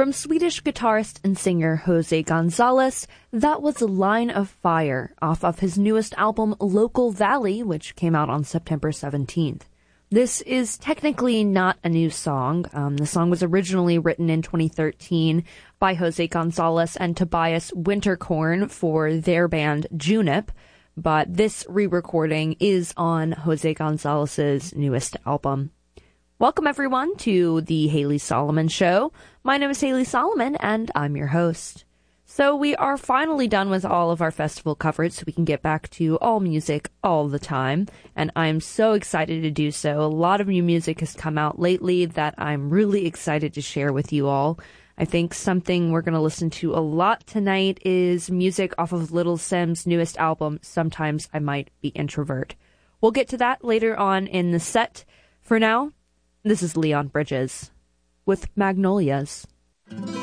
From Swedish guitarist and singer Jose Gonzalez, that was Line of Fire off of his newest album Local Valley, which came out on September 17th. This is technically not a new song. The song was originally written in 2013 by Jose Gonzalez and Tobias Winterkorn for their band Junip, but this re-recording is on Jose Gonzalez's newest album. Welcome, everyone, to the Haley Solomon Show. My name is Haley Solomon, and I'm your host. So we are finally done with all of our festival coverage, so we can get back to all music all the time, and I'm so excited to do so. A lot of new music has come out lately that I'm really excited to share with you all. I think something we're going to listen to a lot tonight is music off of Little Simz' newest album, Sometimes I Might Be Introvert. We'll get to that later on in the set. For now, this is Leon Bridges with Magnolias.